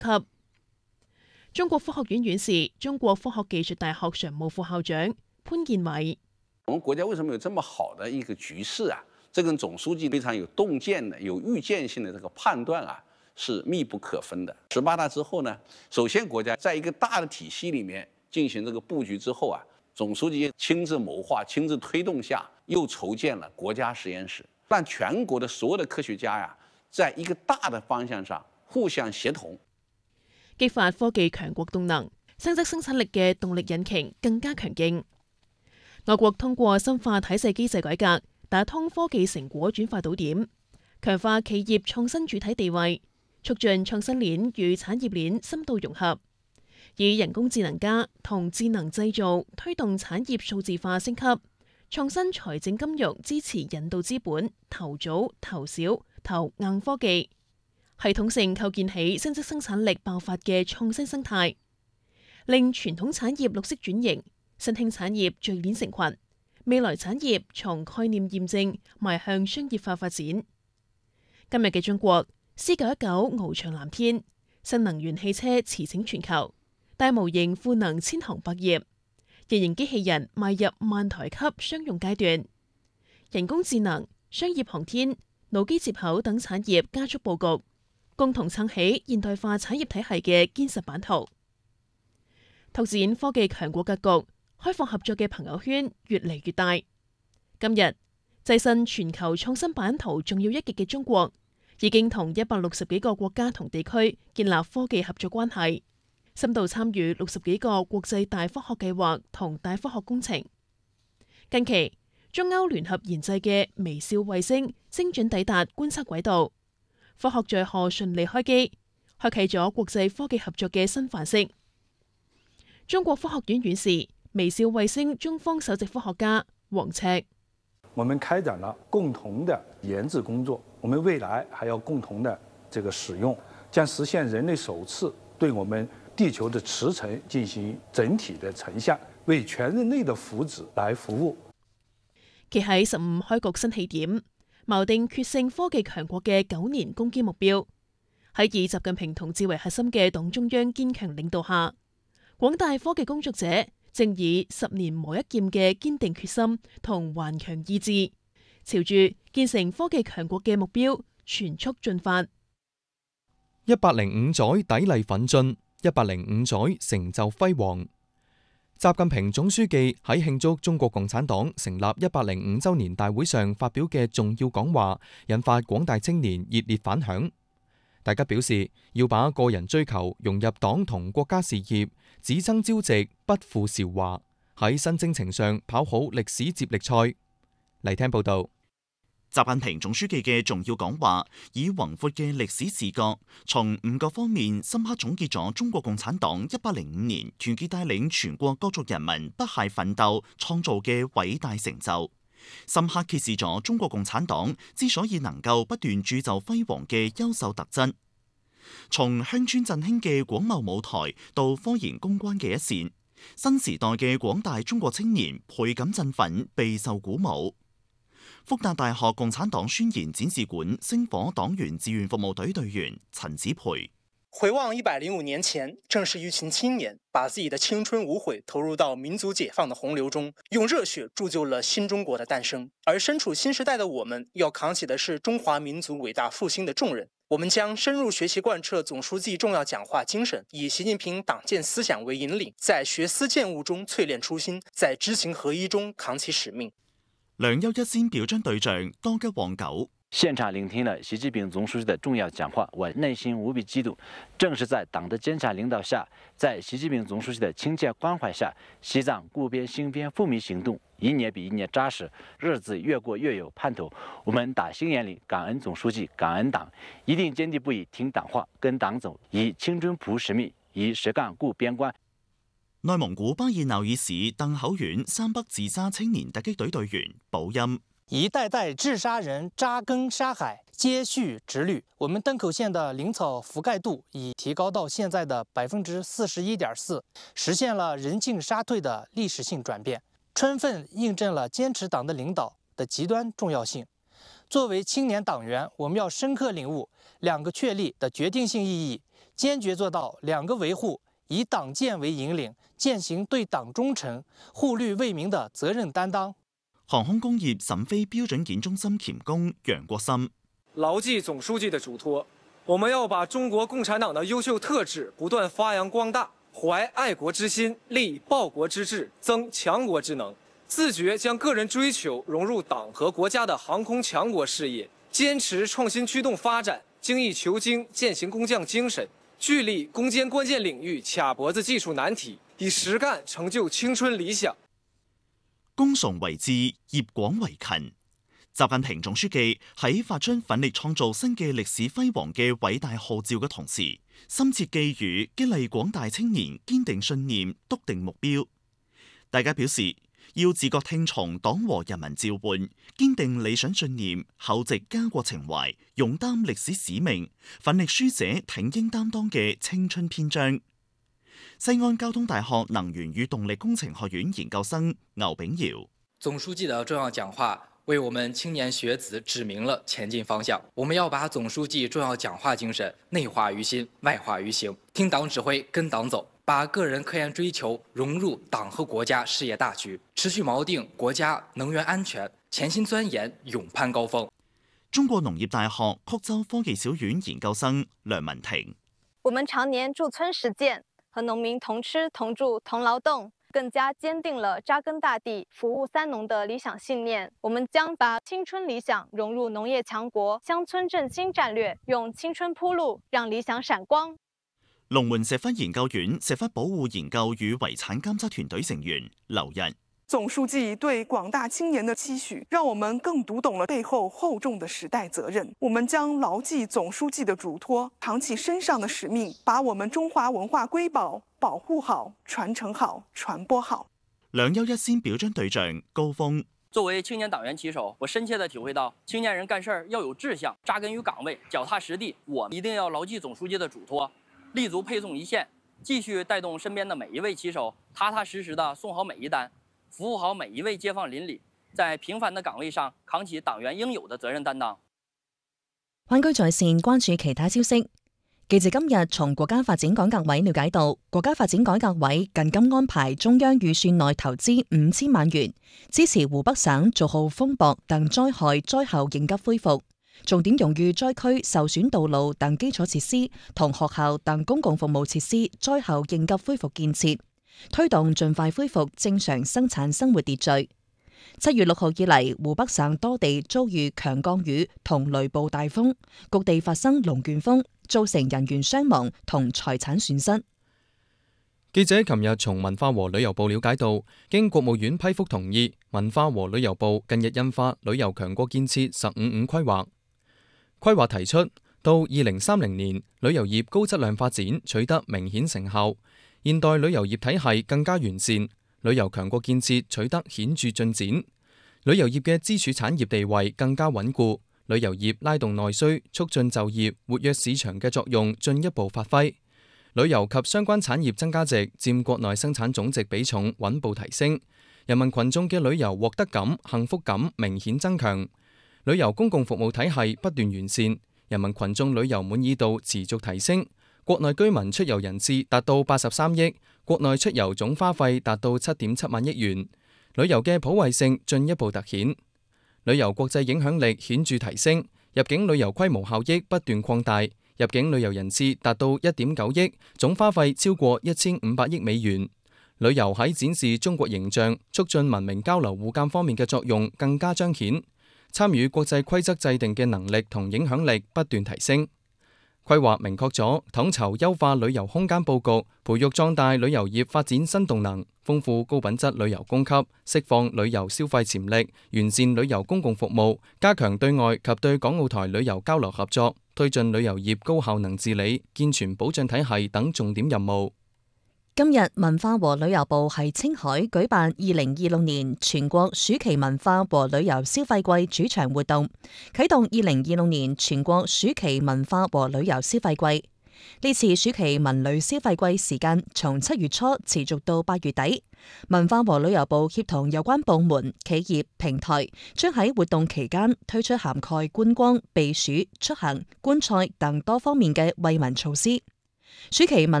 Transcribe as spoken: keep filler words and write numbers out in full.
級。中國科學院院士、中國科學技術大學常務副校長潘建偉： 我們國家為什麼有這麼好的一個局勢啊？這跟總書記非常有洞見的、有預見性的這個判斷啊，是密不可分的。十八大之後呢，首先國家在一個大的體系裡面進行這個佈局之後啊，總書記親自謀劃、親自推動下，又籌建了國家實驗室，讓全國的所有的科學家呀，在一個大的方向上互相協同。 激發科技強國動能，升級生產力嘅動力引擎更加強勁。我國通過深化體制機制改革，打通科技成果轉化島點，強化企業創新主體地位，促進創新鏈與產業鏈深度融合，以人工智能加同智能製造推動產業數字化升級，創新財政金融支持引導資本投早投小投硬科技。系統性構建起升級生產力爆發嘅創新生態，令傳統產業綠色轉型，新興產業聚鏈成群，未來產業從概念驗證邁向商業化發展。今日嘅中國 C 九一九翱翔藍天，新能源汽車馳騁全球，大模型賦能千行百業，人形機器人邁入萬台級商用階段，人工智能、商業航天、腦機接口等產業加速佈局，共同撐起現代化產業體系嘅堅實版圖，拓展科技強國格局，開放合作嘅朋友圈越嚟越大。今日躋身全球創新版圖重要一極嘅中國，已經同一百六十幾個國家同地區建立科技合作關係，深度參與六十幾個國際大科學計劃同大科學工程。近期，中歐聯合研製嘅微笑衛星精準抵達觀測軌道。科學載荷順利開機，開啟咗國際科技合作嘅新範式。中國科學院院士、微笑衛星中方首席科學家王赤： 我們開展了共同的研製工作，我們未來還要共同的這個使用，將實現人類首次對我們地球的馳騁進行整體的成像，為全人類的福祉來服務。 企喺十五開局新起點，錨定決勝科技強國嘅九年攻堅目標。喺以習近平同志為核心嘅黨中央堅強領導下，廣大科技工作者正以十年磨一劍嘅堅定決心同頑強意志，朝住建成科技強國嘅目標全速進發。 一百零五載砥礪奮進，一百零五載成就輝煌。習近平總書記喺慶祝中國共產黨成立一百零五週年大會上發表嘅重要講話，引發廣大青年熱烈反響。大家表示要把個人追求融入黨同國家事業，只爭朝夕，不負韶華，喺新征程上跑好歷史接力賽。嚟聽報道。 習近平總書記嘅重要講話，以宏闊嘅歷史視角，從五個方面深刻總結咗中國共產黨一百零五年團結帶領全國各族人民不懈奮鬥創造嘅偉大成就，深刻揭示咗中國共產黨之所以能夠不斷鑄就輝煌嘅優秀特質。從鄉村振興嘅廣袤舞台到科研攻關嘅一線，新時代嘅廣大中國青年倍感振奮，備受鼓舞。復旦大學共產黨宣言展示館星火黨員志願服務隊隊員陳子培： 回望一百零五年前，正是一群青年把自己的青春無悔投入到民族解放的洪流中，用熱血鑄就了新中國的誕生。而身處新時代的我們，要扛起的是中華民族偉大復興的重任。我們將深入學習貫徹總書記重要講話精神，以習近平黨建思想為引領，在學思踐悟中淬煉初心，在知行合一中扛起使命。 梁優一先表彰對象多吉旺九。 現場聆聽了習近平總書記的重要講話，我內心無比激動。正是在黨的堅強領導下，在習近平總書記的親切關懷下，西藏固邊興邊復民行動一年比一年扎實，日子越過越有盼頭。我們打心眼裏感恩總書記，感恩黨，一定堅定不移聽黨話，跟黨走，以青春譜使命，以實幹固邊關。 內蒙古巴爾耨爾市鄧口縣三北自殺青年突擊隊隊員保音： 一代代治沙人扎根沙海，接續直律。我們鄧口縣的林草覆蓋度已提高到現在的百分之四十一點四，實現了人進沙退的歷史性轉變，充分印證了堅持黨的領導的極端重要性。作為青年黨員，我們要深刻領悟兩個確立的決定性意義。 堅決做到兩個維護，以黨建為引領，踐行對黨忠誠、護綠為民的責任擔當。 航空工業審飛標準檢中心鉗工楊國森： 牢記總書記的囑託，我們要把中國共產黨的優秀特質不斷發揚光大，懷愛國之心，立報國之志，增強國之能，自覺將個人追求融入黨和國家的航空強國事業，堅持創新驅動發展，精益求精，踐行工匠精神，聚力攻堅關鍵領域卡脖子技術難題，以實幹成就青春理想。 功崇惟志，業廣惟勤。習近平總書記喺發出奮力創造新嘅歷史輝煌嘅偉大號召嘅同時，深切寄語激勵廣大青年堅定信念、篤定目標。大家表示要自覺聽從黨和人民召喚，堅定理想信念，厚植家國情懷，勇擔歷史使命，奮力書寫挺英擔當嘅青春篇章。西安交通大學能源與動力工程學院研究生牛炳堯： 總書記的重要講話為我們青年學子指明了前進方向。我們要把總書記重要講話精神內化於心，外化於行，聽黨指揮，跟黨走，把個人科研追求融入黨和國家事業大局，持續錨定國家能源安全，潛心鑽研，勇攀高峰。 中國農業大學曲州科技小院研究生梁文婷： 我們常年駐村實踐，和農民同吃同住同勞動，更加堅定了扎根大地、服務三農的理想信念。我們將把青春理想融入農業強國、鄉村振興戰略，用青春鋪路，讓理想閃光。 龍門石窟研究院石窟保護研究與遺產監測團隊成員劉日： 總書記對廣大青年的期許，讓我們更讀懂了背後厚重的時代責任。我們將牢記總書記的囑託，扛起身上的使命，把我們中華文化瑰寶保護好、傳承好、傳播好。 兩優一先表彰對象高峰： 作為青年黨員旗手，我深切地體會到青年人幹事要有志向，扎根於崗位，腳踏實地。我一定要牢記總書記的囑託，立足配送一線，繼續帶動身邊的每一位旗手，踏踏實實地送好每一單，服務好每一位街坊鄰里，在平凡的崗位上扛起黨員應有的責任擔當。 灣區在線關注其他消息。記者今日從國家發展改革委了解到，國家發展改革委近今安排中央預算內投資五千萬元，支持湖北省做好風雹等災害災後應急恢復，重點用於災區受損道路等基礎設施同學校等公共服務設施災後應急恢復建設，推動盡快恢復正常生產生活秩序。七月六號以嚟，湖北省多地遭遇強降雨同雷暴大風，各地發生龍捲風，造成人員傷亡同財產損失。 記者琴日從文化和旅遊部了解到，經國務院批復同意，文化和旅遊部近日印發旅遊強國建設十五五規劃。規劃提出，到二零三零年，旅遊業高質量發展取得明顯成效，現代旅遊業體系更加完善，旅遊強國建設取得顯著進展，旅遊業嘅支柱產業地位更加穩固，旅遊業拉動內需、促進就業、活躍市場嘅作用進一步發揮，旅遊及相關產業增加值佔國內生產總值比重穩步提升，人民群眾嘅旅遊獲得感、幸福感明顯增強，旅遊公共服務體系不斷完善，人民群眾旅遊滿意度持續提升，國內居民出遊人次達到八十三億，國內出遊總花費達到七點七萬億元，旅遊嘅普惠性進一步凸顯，旅遊國際影響力顯著提升，入境旅遊規模效益不斷擴大，入境旅遊人次達到一點九億，總花費超過一千五百億美元。旅遊喺展示中國形象、促進文明交流互鑒方面嘅作用更加彰顯，參與國際規則制定嘅能力同影響力不斷提升。規劃明確咗統籌優化旅遊空間佈局，培育壯大旅遊業發展新動能，豐富高品質旅遊供給，釋放旅遊消費潛力，完善旅遊公共服務，加強對外及對港澳台旅遊交流合作，推進旅遊業高效能治理、健全保障體系等重點任務。 今日文化和旅遊部喺青海舉辦二零二六年全國暑期文化和旅遊消費季主場活動，啟動二零二六年全國暑期文化和旅遊消費季。呢次暑期文旅消費季時間從七月初持續到八月底，文化和旅遊部協同有關部門、企業、平台，將喺活動期間推出涵蓋觀光、避暑、出行、觀賽等多方面嘅惠民措施。 暑期民